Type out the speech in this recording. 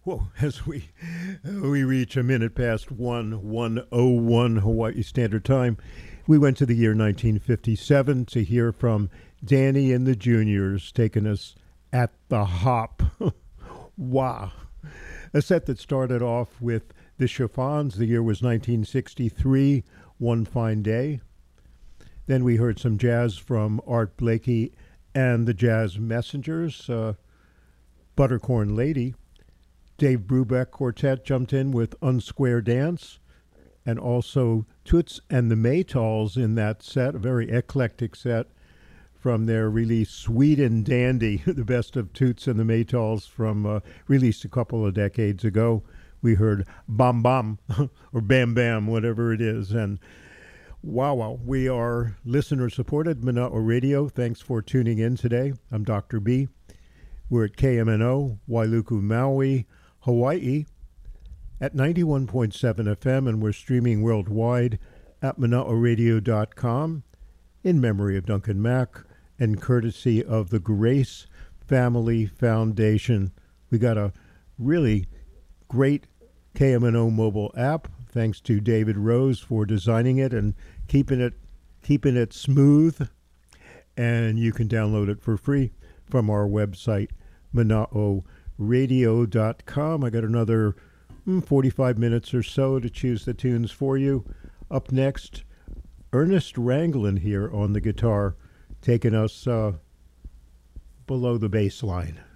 Whoa, as we reach a minute past 1:01 Hawaii Standard Time, we went to the year 1957 to hear from Danny and the Juniors taking us at the hop. Wow. A set that started off with the Chiffons. The year was 1963, One Fine Day. Then we heard some jazz from Art Blakey and the Jazz Messengers, Buttercorn Lady. Dave Brubeck Quartet jumped in with Unsquare Dance, and also Toots and the Maytals in that set, a very eclectic set from their release Sweet and Dandy, the best of Toots and the Maytals from released a couple of decades ago. We heard Bam Bam or Bam Bam, whatever it is. And wow, we are listener-supported Mana'o Radio. Thanks for tuning in today. I'm Dr. B. We're at KMNO, Wailuku, Maui, Hawaii, at 91.7 FM, and we're streaming worldwide at mana'oradio.com in memory of Duncan Mack and courtesy of the Grace Family Foundation. We got a really great KMNO mobile app. Thanks to David Rose for designing it and keeping it smooth. And you can download it for free from our website, mana'oradio.com. I got another 45 minutes or so to choose the tunes for you. Up next, Ernest Ranglin here on the guitar, taking us below the bass line.